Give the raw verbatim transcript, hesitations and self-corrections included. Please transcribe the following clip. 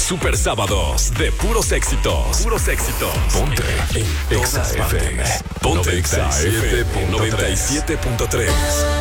Super sábados de puros éxitos. Puros éxitos. Ponte en Exa F M. Ponte Exa F M noventa y siete punto tres.